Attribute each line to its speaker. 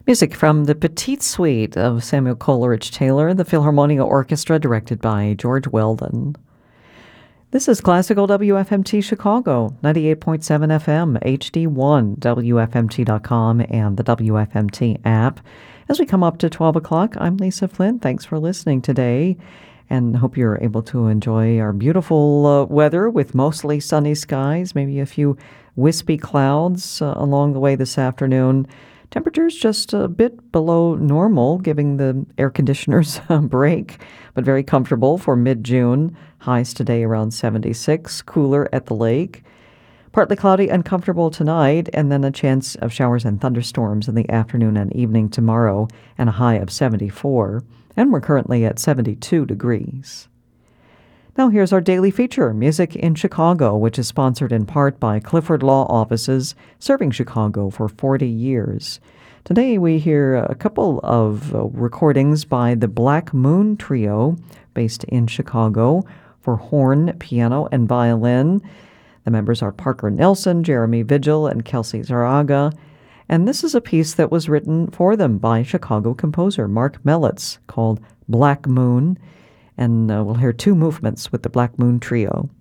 Speaker 1: Music from the Petite Suite of Samuel Coleridge Taylor, the Philharmonia Orchestra, directed by George Weldon. This is Classical WFMT Chicago, 98.7 FM, HD1, WFMT.com, and the WFMT app. As we come up to 12 o'clock, I'm Lisa Flynn. Thanks for listening today, and hope you're able to enjoy our beautiful weather with mostly sunny skies, maybe a few wispy clouds along the way this afternoon. Temperatures just a bit below normal, giving the air conditioners a break, but very comfortable for mid-June. Highs today around 76, cooler at the lake. Partly cloudy and comfortable tonight, and then a chance of showers and thunderstorms in the afternoon and evening tomorrow, and a high of 74. And we're currently at 72 degrees. Now here's our daily feature, Music in Chicago, which is sponsored in part by Clifford Law Offices, serving Chicago for 40 years. Today we hear a couple of recordings by the Black Moon Trio, based in Chicago, for horn, piano, and violin. The members are Parker Nelson, Jeremy Vigil, and Kelsey Zaraga. And this is a piece that was written for them by Chicago composer Mark Melitz, called Black Moon. And we'll hear two movements with the Black Moon Trio.